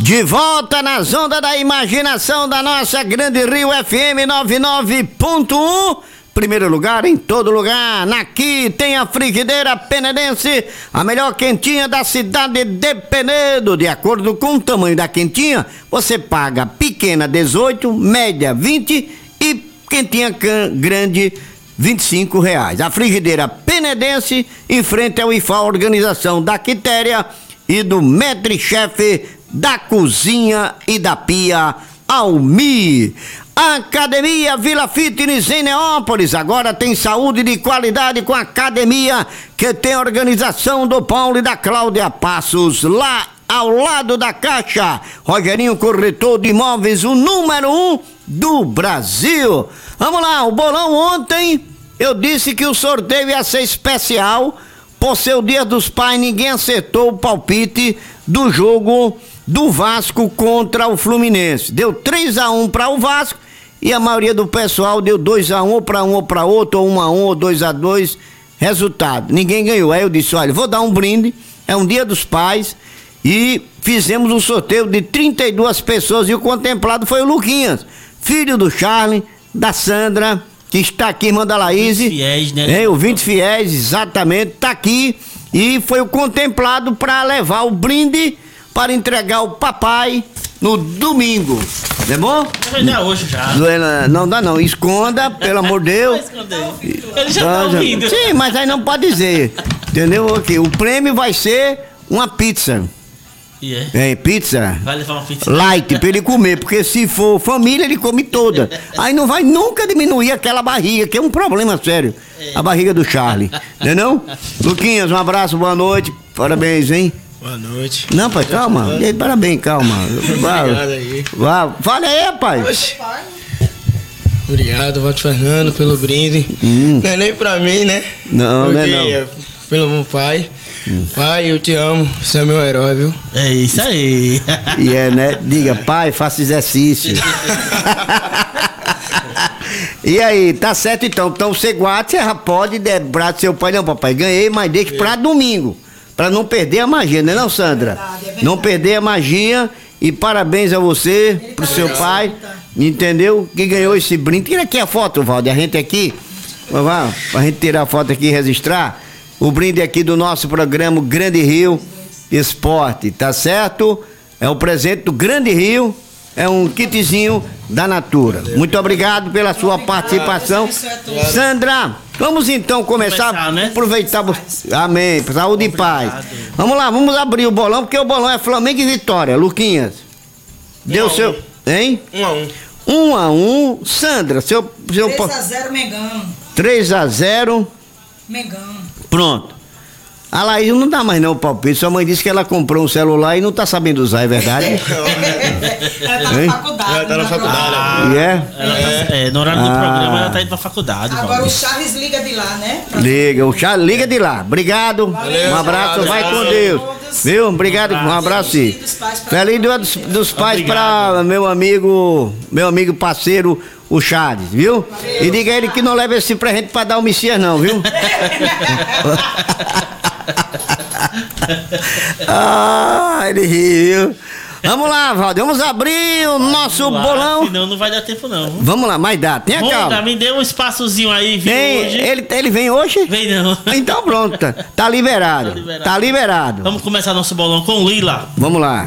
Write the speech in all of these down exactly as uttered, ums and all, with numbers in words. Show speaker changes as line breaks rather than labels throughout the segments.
De volta nas ondas da imaginação da nossa Grande Rio F M noventa e nove ponto um. Primeiro lugar em todo lugar. Aqui tem a frigideira Penedense, a melhor quentinha da cidade de Penedo. De acordo com o tamanho da quentinha, você paga pequena dezoito, média vinte e quentinha grande vinte e cinco reais. A frigideira Penedense em frente ao I F A, organização da Quitéria e do mestre-chefe da cozinha e da pia, Almir. Academia Vila Fitness em Neópolis, agora tem saúde de qualidade com a academia que tem a organização do Paulo e da Cláudia Passos, lá ao lado da Caixa. Rogerinho, corretor de imóveis, o número um do Brasil. Vamos lá, o bolão ontem, eu disse que o sorteio ia ser especial, por ser o Dia dos Pais, ninguém acertou o palpite do jogo do Vasco contra o Fluminense. Deu três a um para o Vasco e a maioria do pessoal deu dois a um ou para um ou para outro, ou um a um ou dois a dois. Resultado, ninguém ganhou. Aí eu disse, olha, vou dar um brinde, é um Dia dos Pais, e fizemos um sorteio de trinta e duas pessoas e o contemplado foi o Luquinhas, filho do Charlie, da Sandra, que está aqui, irmã da Laís.
vinte fiéis, né?
É, o vinte fiéis, exatamente, tá aqui e foi o contemplado para levar o brinde para entregar ao papai no domingo. É bom?
Vai dar hoje já.
Não dá não, esconda, pelo amor de Deus.
Ele já tá ouvindo.
Sim, mas aí não pode dizer. Entendeu? Okay. O prêmio vai ser uma pizza.
Yeah.
É, pizza.
Vai levar uma pizza
light pra ele comer, porque se for família, ele come toda. Aí não vai nunca diminuir aquela barriga, que é um problema sério. É. A barriga do Charlie. Entendeu? Luquinhas, um abraço, boa noite. Parabéns, hein?
Boa noite.
Não, pai, calma. Parabéns, calma.
Obrigado aí.
Fala aí, pai.
Oxe. Obrigado, Walter Fernando, pelo brinde. Hum. Não é nem pra mim, né?
Não,
Porque
não é não.
É pelo meu pai. Hum. Pai, eu te amo. Você é meu herói, viu?
É isso aí.
E é, né? Diga, pai, faça exercício. E aí, tá certo então. Então você guarda, você já pode debrar do seu pai. Não, papai, ganhei, mas deixa pra domingo. Pra não perder a magia, né não, Sandra? É verdade, é verdade. Não perder a magia. E parabéns a você, ele pro seu pai, entendeu? Que ganhou esse brinde. Tira aqui a foto, Valdir, a gente aqui. Vá, pra gente tirar a foto aqui e registrar. O brinde aqui do nosso programa Grande Rio Esporte, tá certo? É o presente do Grande Rio, é um kitzinho da Natura. Muito obrigado pela sua participação. Sandra, vamos então começar, começar né? aproveitar. Amém, saúde e paz. Vamos lá, vamos abrir o bolão, porque o bolão é Flamengo e Vitória. Luquinhas, deu seu... Hein?
Um a um.
Um a um. Sandra, seu... seu...
três a zero Mengão.
três a zero
Mengão.
Pronto. A Laís não dá mais não o palpite. Sua mãe disse que ela comprou um celular e não tá sabendo usar, é verdade?
Ela tá na faculdade.
Ela tá na faculdade.
Ah, e é?
Ela tá, é, no horário do ah. programa ela tá indo pra faculdade.
Agora valeu. O Charles liga de lá, né? Pra
liga, o Charles liga de lá. Obrigado. Valeu, um abraço, valeu, vai valeu. Com Deus. Viu? Obrigado, um abraço. Sim. Feliz Dia dos, dos Pais para meu amigo, meu amigo parceiro, o Charles, viu? Valeu. E diga a ele que não leva esse presente pra dar o Messias não, viu? Ah, ele riu. Vamos lá, Valdir, vamos abrir o nosso lá, bolão.
Senão não vai dar tempo não.
Vamos lá, mas dá, tenha
Vamos,
calma.
Me dê um espaçozinho aí, viu,
vem,
hoje.
Ele, ele vem hoje?
Vem não.
Então pronto, tá, tá, liberado, tá liberado. Tá liberado.
Vamos começar nosso bolão com o Lila.
Vamos lá.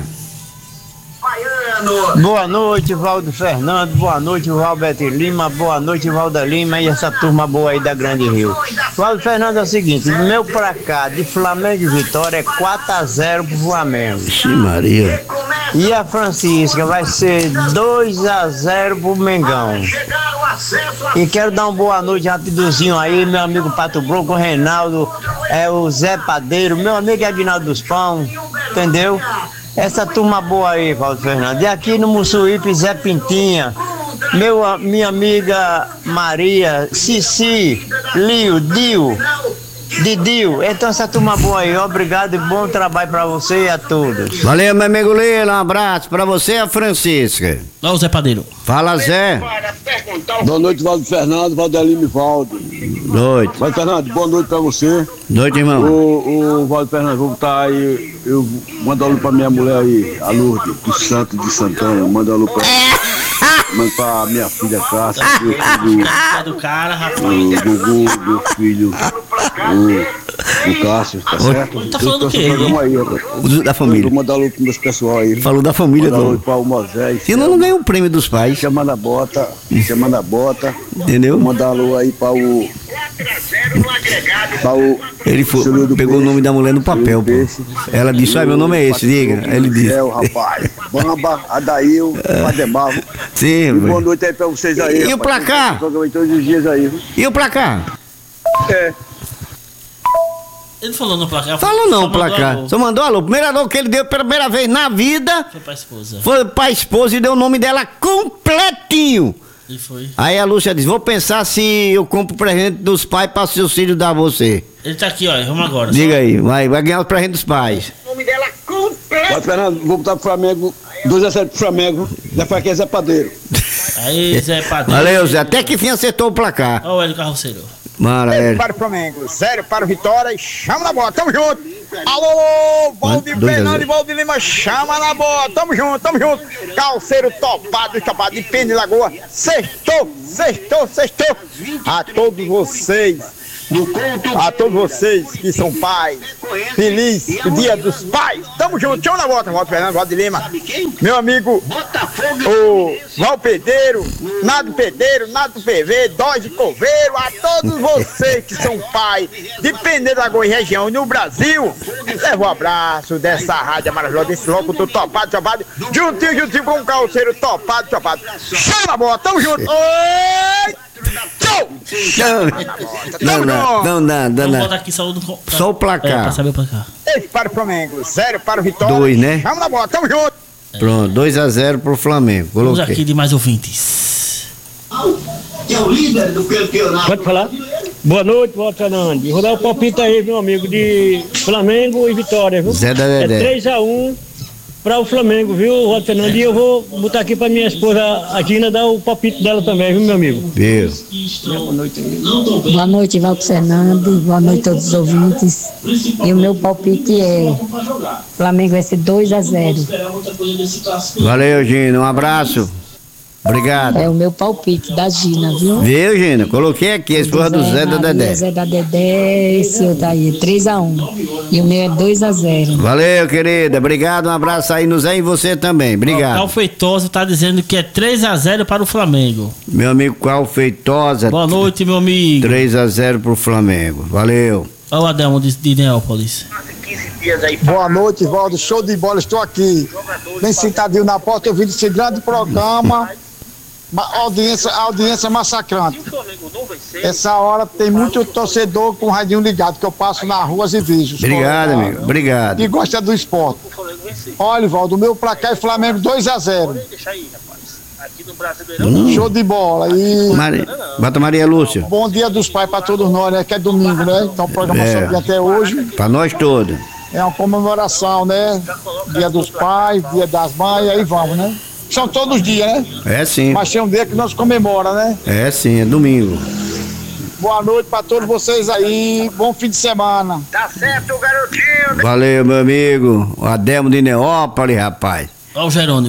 Boa noite, Valdo Fernando, boa noite, Valberto Lima, boa noite, Valda Lima e essa turma boa aí da Grande Rio. Valdo Fernando, é o seguinte, do meu pra cá, de Flamengo e Vitória, é quatro a zero pro Flamengo.
Ixi, Maria.
E a Francisca vai ser dois a zero pro Mengão. E quero dar uma boa noite rapidozinho aí, meu amigo Pato Branco, o Reinaldo, é o Zé Padeiro, meu amigo Aguinaldo dos Pão, entendeu? Essa turma boa aí, Valdo Fernando. E aqui no Mussuípe, Zé Pintinha, meu, minha amiga Maria, Cici, Lio, Dio, Didio, então essa turma boa aí, obrigado e bom trabalho pra você e a todos.
Valeu, meu amigo Lila, um abraço pra você e a Francisca.
Olha o Zé Padeiro.
Fala, Zé.
Boa noite, Valdo Fernando, Valdelino e Valdo.
Noite.
Valdo Fernando, boa noite pra você.
Noite, irmão.
O, o Valdo Fernando, vou botar aí, eu mando alô pra minha mulher aí, a Lourdes, do Santo de Santana, manda alô pra... Manda pra minha filha Cássia, meu filho,
É do cara, rapaz.
o Gugu, meu filho, o, o Cássio, tá certo?
Tá falando
Eu
o quê?
tô programa aí, rapaz.
O da família.
Vou mandar alô pro meus pessoal aí.
Falou da família,
Manda alô
do...
pra o Moisés.
Se não, não ganhou o prêmio dos pais,
Chama na bota, chama na bota.
entendeu?
Vou mandar alô aí pra o... Pra o...
Ele foi,
Senhor do
pegou
Peixe.
o nome da mulher no papel, pô.
Peixe.
Ela disse, ah, meu nome é esse, diga. Aí ele disse.
É o rapaz. Bamba, Adail, Pademar.
Sim,
Boa
velho.
noite aí pra vocês aí.
E o
rapaz.
placar?
Programa todos os dias aí.
E o placar?
É.
Ele falou no placar.
Falou não,
só
o
mandou
placar.
alô.
Só mandou alô. O primeiro alô que ele deu pela primeira vez na vida
Foi pra esposa.
foi pra esposa e deu o nome dela completinho.
E foi.
Aí a Lúcia disse, vou pensar se eu compro presente dos pais para seus filhos dar a você.
Ele tá aqui, ó. Vamos agora.
Diga aí, vai, vai ganhar o presente dos pais.
Vai, Fernando, vou botar pro Flamengo. dois a zero pro Flamengo. Da fraqueza é Zé Padeiro.
Aí, Zé Padeiro.
Valeu, Zé. Até que fim acertou o placar.
Olha o Hélio Carroceiro.
Maravilha.
Para o Flamengo, zero para o Vitória e chama na bola, tamo junto. Alô, Valdir
Dois a
Fernando
zero.
e Valdir Lima, chama na bola, tamo junto, tamo junto. Calceiro topado, topado de Pena de Lagoa, sextou, sextou, sextou. A todos vocês, a todos vocês que são pais, feliz o dia dos pais, tamo junto, chama na bola, Valdir Fernando, Valdir Lima. Meu amigo, o Val Pedeiro, Nado Pedeiro, Nado P V, Dói de Coveiro, a todos vocês que são pais de Pena da Lagoa e região no Brasil, leva um abraço dessa rádio maravilhosa, desse locutor topado, topado, juntinho, juntinho com o calceiro topado, topado. Chama a bola, tamo junto! Oi! Tchau!
Não, não, não, não, não,
Vamos
não.
botar aqui só o... pra-
Só o placar.
É, pra saber o placar.
Esse para o Flamengo, zero para o Vitória.
Dois, né?
Chama na bola, tamo junto!
Pronto, dois a zero pro Flamengo.
Vamos aqui
Coloquei.
de mais ouvintes.
Pode falar? Boa noite, Walter Fernandes. Vou dar o palpite aí, meu amigo, de Flamengo e Vitória, viu?
Zé da
É
Dedé.
três a um para o Flamengo, viu, Walter Fernandes? E eu vou botar aqui para minha esposa, a Gina, dar o palpite dela também, viu, meu amigo?
Viu?
Boa noite, Valdo Fernando. Boa noite a todos os ouvintes. E o meu palpite é: Flamengo vai ser dois a zero.
Valeu, Gina. Um abraço. Obrigado.
É o meu palpite da Gina, viu?
Viu, Gina? Coloquei aqui a esposa do Zé da
Maria,
Dedé.
Zé da Dedé, esse outro aí, três a um. E o meu é dois a zero.
Valeu, querida. Obrigado. Um abraço aí no Zé e você também.
O
Obrigado.
Cal Feitosa tá dizendo que é três a zero para o Flamengo.
Meu amigo Qual Feitosa.
Boa noite, meu amigo.
três a zero pro Flamengo. Valeu.
Olha o Adelmo de, de Neópolis.
Boa noite, Valdo. Show de bola, estou aqui. Bem sentadinho na porta, ouvindo esse grande programa. Ma- Audiência, audiência massacrante. Essa hora tem muito torcedor com o radinho ligado, que eu passo nas ruas e vejo.
Obrigado, amigo. Obrigado.
E gosta do esporte. Olha, Valdo, o meu placar é Flamengo dois a zero. Show de bola. E
Mari... Bota Maria Lúcia.
bom dia dos pais para todos nós, né? Que é domingo, né? Então o programa
É.
só dia até hoje.
Pra nós todos.
É uma comemoração, né? Dia dos pais, dia das mães, aí vamos, né? São todos os dias, né?
É sim.
Mas tem um dia que nós comemora, né?
É sim, é domingo.
Boa noite pra todos vocês aí. Bom fim de semana.
Tá certo, garotinho.
Valeu, meu amigo. O Adelmo de Neópolis, rapaz.
Olha o Jerônimo.